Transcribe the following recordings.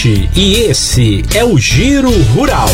Norte e esse é o Giro Rural.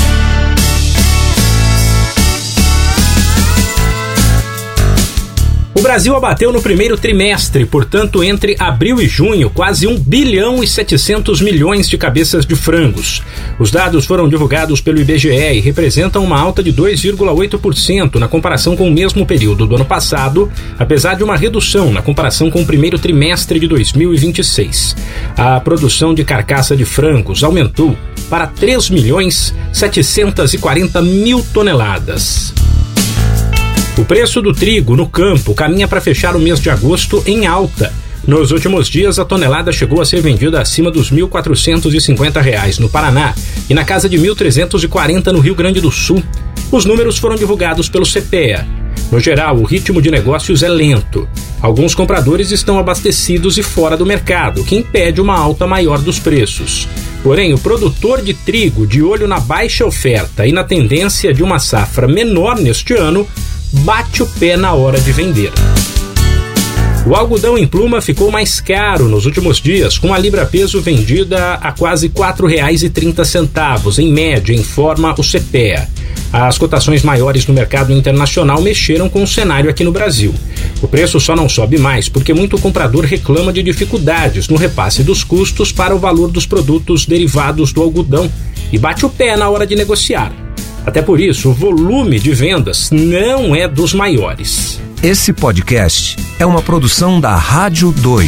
O Brasil abateu no primeiro trimestre, portanto, entre abril e junho, quase 1 bilhão e 700 milhões de cabeças de frangos. Os dados foram divulgados pelo IBGE e representam uma alta de 2,8% na comparação com o mesmo período do ano passado, apesar de uma redução na comparação com o primeiro trimestre de 2026. A produção de carcaça de frangos aumentou para 3 milhões 740 mil toneladas. O preço do trigo no campo caminha para fechar o mês de agosto em alta. Nos últimos dias, a tonelada chegou a ser vendida acima dos R$ 1.450 no Paraná e na casa de R$ 1.340 no Rio Grande do Sul. Os números foram divulgados pelo CPEA. No geral, o ritmo de negócios é lento. Alguns compradores estão abastecidos e fora do mercado, o que impede uma alta maior dos preços. Porém, o produtor de trigo, de olho na baixa oferta e na tendência de uma safra menor neste ano, bate o pé na hora de vender. O algodão em pluma ficou mais caro nos últimos dias, com a libra-peso vendida a quase R$ 4,30, em média, informa o CPEA. As cotações maiores no mercado internacional mexeram com o cenário aqui no Brasil. O preço só não sobe mais porque muito comprador reclama de dificuldades no repasse dos custos para o valor dos produtos derivados do algodão e bate o pé na hora de negociar. Até por isso, o volume de vendas não é dos maiores. Esse podcast é uma produção da Rádio 2.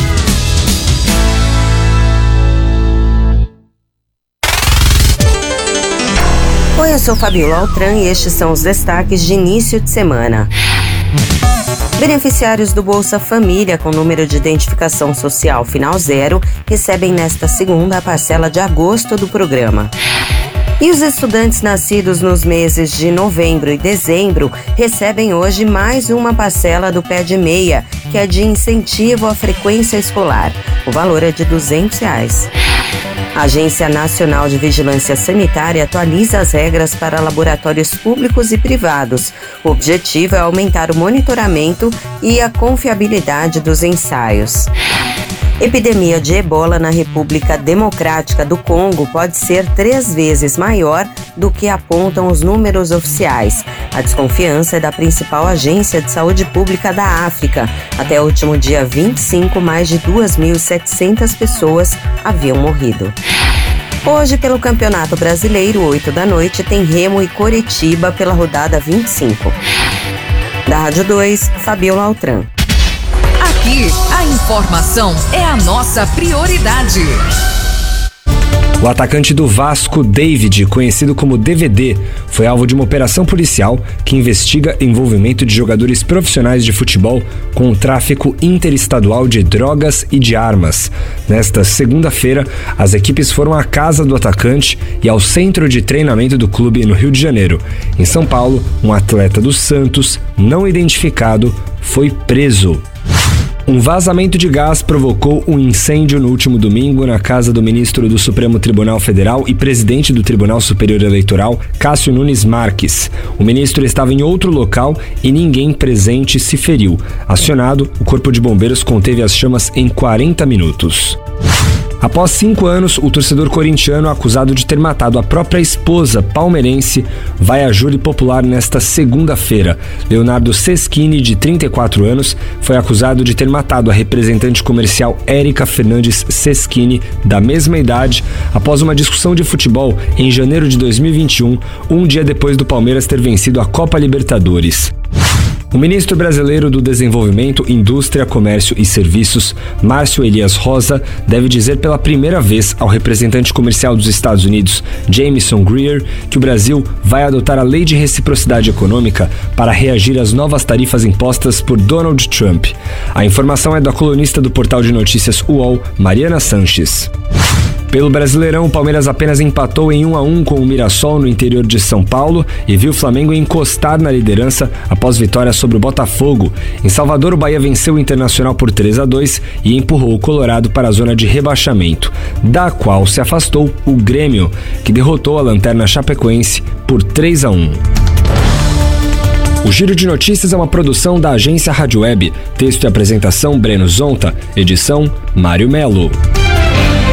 Oi, eu sou Fabiola Altran e estes são os destaques de início de semana. Beneficiários do Bolsa Família com número de identificação social final 0 recebem nesta segunda a parcela de agosto do programa. E os estudantes nascidos nos meses de novembro e dezembro recebem hoje mais uma parcela do PED Meia, que é de incentivo à frequência escolar. O valor é de R$ 200. A Agência Nacional de Vigilância Sanitária atualiza as regras para laboratórios públicos e privados. O objetivo é aumentar o monitoramento e a confiabilidade dos ensaios. Epidemia de ebola na República Democrática do Congo pode ser 3 vezes maior do que apontam os números oficiais. A desconfiança é da principal agência de saúde pública da África. Até o último dia 25, mais de 2.700 pessoas haviam morrido. Hoje, pelo Campeonato Brasileiro, 8 da noite, tem Remo e Coritiba pela rodada 25. Da Rádio 2, Fabiola Altran. Aqui, a informação é a nossa prioridade. O atacante do Vasco, David, conhecido como DVD, foi alvo de uma operação policial que investiga envolvimento de jogadores profissionais de futebol com o tráfico interestadual de drogas e de armas. Nesta segunda-feira, as equipes foram à casa do atacante e ao centro de treinamento do clube no Rio de Janeiro. Em São Paulo, um atleta do Santos, não identificado, foi preso. Um vazamento de gás provocou um incêndio no último domingo na casa do ministro do Supremo Tribunal Federal e presidente do Tribunal Superior Eleitoral, Cássio Nunes Marques. O ministro estava em outro local e ninguém presente se feriu. Acionado, o Corpo de Bombeiros conteve as chamas em 40 minutos. Após 5 anos, o torcedor corintiano acusado de ter matado a própria esposa palmeirense vai a júri popular nesta segunda-feira. Leonardo Seschini, de 34 anos, foi acusado de ter matado a representante comercial Érica Fernandes Seschini, da mesma idade, após uma discussão de futebol em janeiro de 2021, um dia depois do Palmeiras ter vencido a Copa Libertadores. O ministro brasileiro do Desenvolvimento, Indústria, Comércio e Serviços, Márcio Elias Rosa, deve dizer pela primeira vez ao representante comercial dos Estados Unidos, Jameson Greer, que o Brasil vai adotar a Lei de Reciprocidade Econômica para reagir às novas tarifas impostas por Donald Trump. A informação é da colunista do portal de notícias UOL, Mariana Sanches. Pelo Brasileirão, o Palmeiras apenas empatou em 1-1 com o Mirassol no interior de São Paulo e viu o Flamengo encostar na liderança após vitória sobre o Botafogo. Em Salvador, o Bahia venceu o Internacional por 3-2 e empurrou o Colorado para a zona de rebaixamento, da qual se afastou o Grêmio, que derrotou a Lanterna Chapecoense por 3-1. O Giro de Notícias é uma produção da agência Rádio Web. Texto e apresentação Breno Zonta. Edição Mário Melo.